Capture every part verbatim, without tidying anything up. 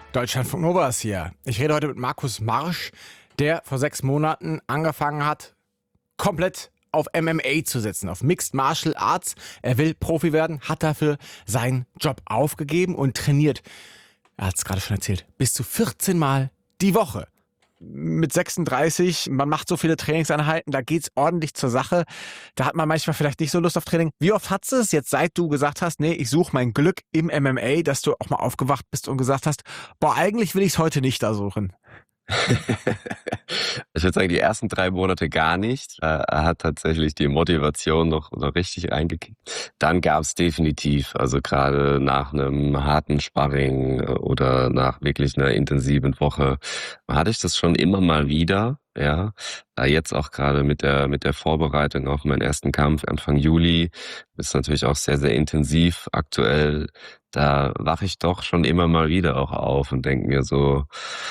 Deutschlandfunk Nova ist hier. Ich rede heute mit Markus Marsch, der vor sechs Monaten angefangen hat, komplett auf M M A zu setzen, auf Mixed Martial Arts. Er will Profi werden, hat dafür seinen Job aufgegeben und trainiert, er hat es gerade schon erzählt, bis zu vierzehn Mal die Woche. Mit sechsunddreißig, man macht so viele Trainingseinheiten, da geht's ordentlich zur Sache. Da hat man manchmal vielleicht nicht so Lust auf Training. Wie oft hat's es jetzt, seit du gesagt hast, nee, ich suche mein Glück im M M A, dass du auch mal aufgewacht bist und gesagt hast, boah, eigentlich will ich es heute nicht da suchen? Ich würde sagen, die ersten drei Monate gar nicht. Er hat tatsächlich die Motivation noch, noch richtig reingekickt. Dann gab es definitiv, also gerade nach einem harten Sparring oder nach wirklich einer intensiven Woche, hatte ich das schon immer mal wieder. Ja, jetzt auch gerade mit der mit der Vorbereitung auf meinen ersten Kampf Anfang Juli ist natürlich auch sehr, sehr intensiv aktuell. Da wache ich doch schon immer mal wieder auch auf und denke mir so,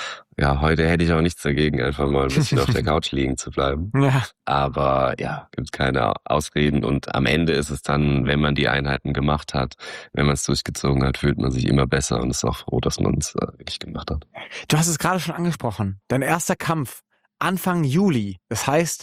ja, heute hätte ich auch nichts dagegen, einfach mal ein bisschen auf der Couch liegen zu bleiben. Ja. Aber ja, gibt keine Ausreden. Und am Ende ist es dann, wenn man die Einheiten gemacht hat, wenn man es durchgezogen hat, fühlt man sich immer besser und ist auch froh, dass man es wirklich gemacht hat. Du hast es gerade schon angesprochen. Dein erster Kampf Anfang Juli. Das heißt,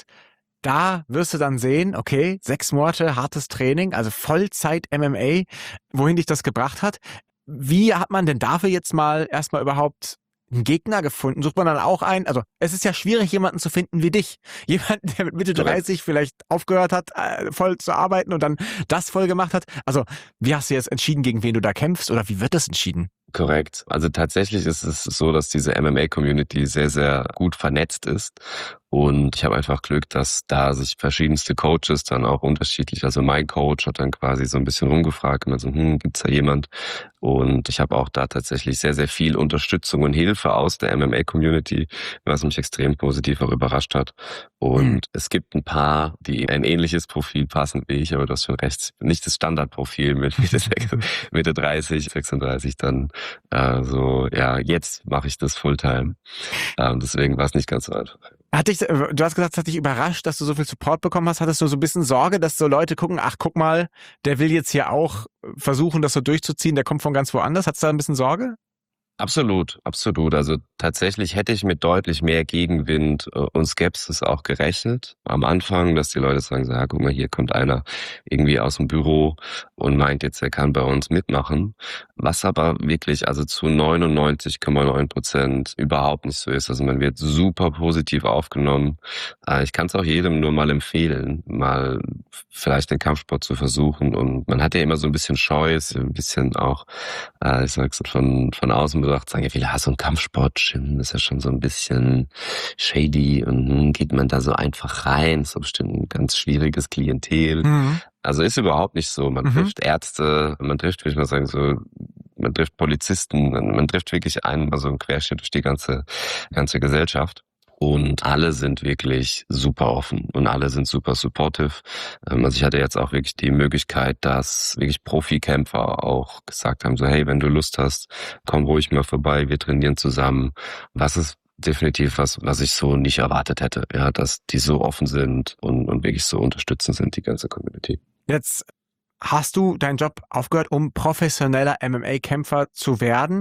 da wirst du dann sehen, okay, sechs Monate hartes Training, also Vollzeit M M A, wohin dich das gebracht hat. Wie hat man denn dafür jetzt mal erstmal überhaupt einen Gegner gefunden? Sucht man dann auch einen? Also es ist ja schwierig, jemanden zu finden wie dich. Jemanden, der mit Mitte dreißig vielleicht aufgehört hat, voll zu arbeiten und dann das voll gemacht hat. Also wie hast du jetzt entschieden, gegen wen du da kämpfst oder wie wird das entschieden? Korrekt. Also tatsächlich ist es so, dass diese M M A-Community sehr, sehr gut vernetzt ist. Und ich habe einfach Glück, dass da sich verschiedenste Coaches dann auch unterschiedlich, also mein Coach hat dann quasi so ein bisschen rumgefragt und dann so, hm, gibt's da jemand? Und ich habe auch da tatsächlich sehr, sehr viel Unterstützung und Hilfe aus der M M A-Community, was mich extrem positiv auch überrascht hat. Und mhm. es gibt ein paar, die ein ähnliches Profil passen wie ich, aber du hast schon recht, nicht das Standardprofil mit Mitte, Mitte dreißig, sechsunddreißig dann äh, so, ja, jetzt mache ich das Fulltime. Ähm, deswegen war es nicht ganz so einfach. Hat dich, du hast gesagt, es hat dich überrascht, dass du so viel Support bekommen hast. Hattest du so ein bisschen Sorge, dass so Leute gucken, ach, guck mal, der will jetzt hier auch versuchen, das so durchzuziehen, der kommt von ganz woanders. Hattest du da ein bisschen Sorge? Absolut, absolut. Also tatsächlich hätte ich mit deutlich mehr Gegenwind und Skepsis auch gerechnet am Anfang, dass die Leute sagen, so, ja, guck mal, hier kommt einer irgendwie aus dem Büro und meint jetzt, er kann bei uns mitmachen. Was aber wirklich, also zu neunundneunzig Komma neun Prozent überhaupt nicht so ist. Also man wird super positiv aufgenommen. Ich kann es auch jedem nur mal empfehlen, mal vielleicht den Kampfsport zu versuchen. Und man hat ja immer so ein bisschen Scheu, ein bisschen auch, ich sag's von, von außen gesagt, sagen ja viele, ah, so ein Kampfsport-Gym ist ja schon so ein bisschen shady und hm, geht man da so einfach rein, ist so bestimmt ein ganz schwieriges Klientel. Mhm. Also ist überhaupt nicht so. Man mhm. trifft Ärzte, man trifft, würde ich mal sagen, so, man trifft Polizisten, man trifft wirklich einen, also einen Querschnitt durch die ganze, ganze Gesellschaft. Und alle sind wirklich super offen und alle sind super supportive. Also ich hatte jetzt auch wirklich die Möglichkeit, dass wirklich Profikämpfer auch gesagt haben, so hey, wenn du Lust hast, komm ruhig mal vorbei, wir trainieren zusammen. Was ist definitiv was, was ich so nicht erwartet hätte, ja, dass die so offen sind und, und wirklich so unterstützend sind, die ganze Community. Jetzt hast du deinen Job aufgehört, um professioneller M M A-Kämpfer zu werden,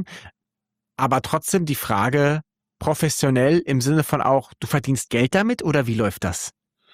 aber trotzdem die Frage, professionell im Sinne von auch, du verdienst Geld damit oder wie läuft das?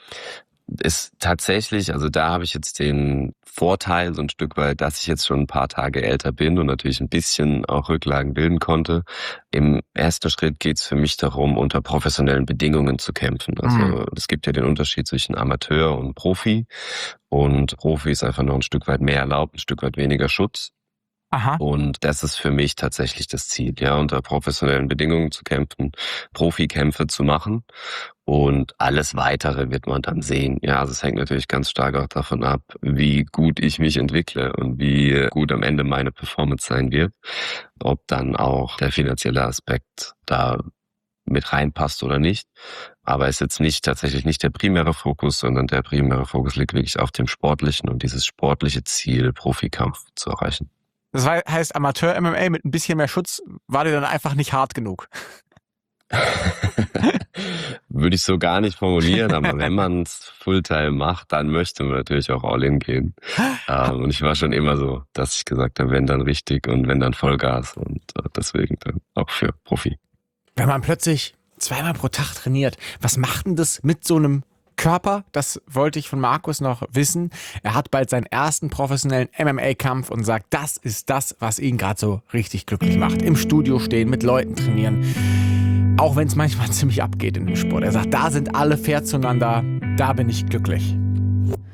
Ist tatsächlich, also da habe ich jetzt den Vorteil so ein Stück weit, dass ich jetzt schon ein paar Tage älter bin und natürlich ein bisschen auch Rücklagen bilden konnte. Im ersten Schritt geht es für mich darum, unter professionellen Bedingungen zu kämpfen. Also mhm. es gibt ja den Unterschied zwischen Amateur und Profi und Profi ist einfach noch ein Stück weit mehr erlaubt, ein Stück weit weniger Schutz. Aha. Und das ist für mich tatsächlich das Ziel, ja, unter professionellen Bedingungen zu kämpfen, Profikämpfe zu machen und alles Weitere wird man dann sehen. Ja, also es hängt natürlich ganz stark auch davon ab, wie gut ich mich entwickle und wie gut am Ende meine Performance sein wird, ob dann auch der finanzielle Aspekt da mit reinpasst oder nicht. Aber es ist jetzt nicht tatsächlich nicht der primäre Fokus, sondern der primäre Fokus liegt wirklich auf dem Sportlichen und dieses sportliche Ziel, Profikampf zu erreichen. Das heißt, Amateur-M M A mit ein bisschen mehr Schutz war dir dann einfach nicht hart genug. Würde ich so gar nicht formulieren, aber wenn man es Fulltime macht, dann möchte man natürlich auch all in gehen. Ähm, und ich war schon immer so, dass ich gesagt habe, wenn dann richtig und wenn dann Vollgas und äh, deswegen dann auch für Profi. Wenn man plötzlich zweimal pro Tag trainiert, was macht denn das mit so einem Körper? Das wollte ich von Markus noch wissen. Er hat bald seinen ersten professionellen M M A-Kampf und sagt, das ist das, was ihn gerade so richtig glücklich macht. Im Studio stehen, mit Leuten trainieren. Auch wenn es manchmal ziemlich abgeht in dem Sport. Er sagt, da sind alle fair zueinander, da bin ich glücklich.